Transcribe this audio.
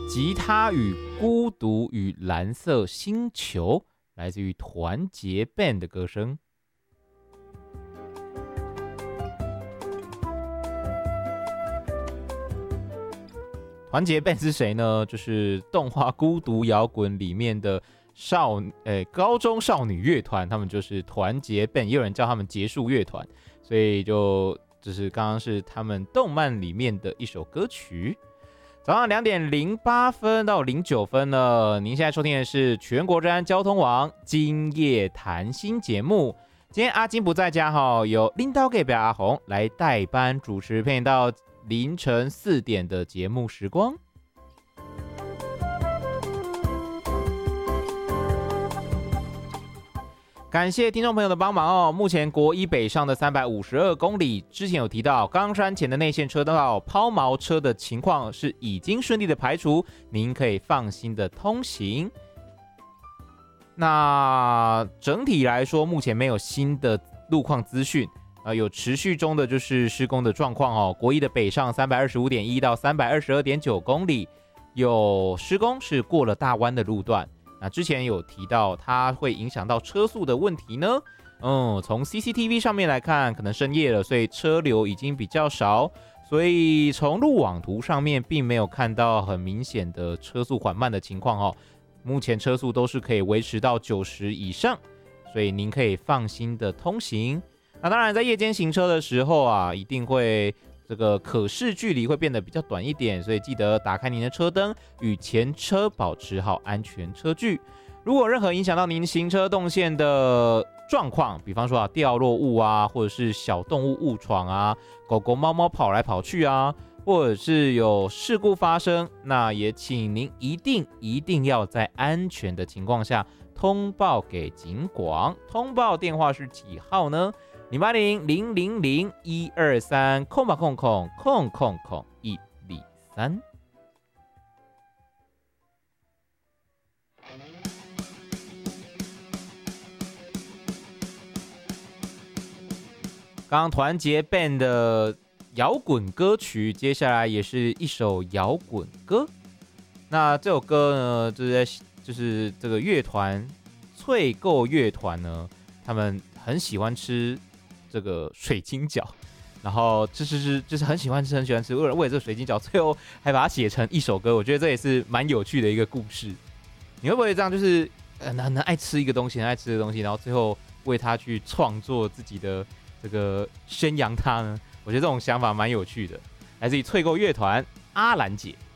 吉他与孤独与蓝色星球，来自于团结 band 的歌声。团结 band 是谁呢？就是动画《孤独摇滚》里面的高中少女乐团，他们就是团结 band， 也有人叫他们结束乐团，所以就是刚刚是他们动漫里面的一首歌曲。早上2点08分到09分了，您现在收听的是全国治安交通网今夜谈心节目。今天阿金不在家哈，由领导给表阿红来代班主持，陪你到凌晨4点的节目时光。感谢听众朋友的帮忙哦。目前国一北上的352公里，之前有提到冈山前的内线车道抛锚车的情况是已经顺利的排除，您可以放心的通行。那整体来说，目前没有新的路况资讯，有持续中的就是施工的状况哦。国一的北上325.1到322.9公里，有施工是过了大湾的路段。那之前有提到它会影响到车速的问题呢。从 CCTV 上面来看，可能深夜了，所以车流已经比较少，所以从路网图上面并没有看到很明显的车速缓慢的情况哦。目前车速都是可以维持到90以上，所以您可以放心的通行。那当然在夜间行车的时候啊，一定会这个可视距离会变得比较短一点，所以记得打开您的车灯，与前车保持好安全车距。如果任何影响到您行车动线的状况，比方说掉落物啊，或者是小动物误闯啊，狗狗猫猫跑来跑去啊，或者是有事故发生，那也请您一定要在安全的情况下通报给警广。通报电话是几号呢？080-000-123-123。刚刚团结 band 的摇滚歌曲，接下来也是一首摇滚歌。那这首歌呢，就是这个乐团翠购乐团呢，他们很喜欢吃这个水晶饺，然后就是很喜欢吃，为了这个水晶饺，最后还把它写成一首歌。我觉得这也是蛮有趣的一个故事。你会不会这样，就是很爱吃一个东西，然后最后为它去创作自己的这个宣扬它呢？我觉得这种想法蛮有趣的。来自于翠购乐团阿兰姐。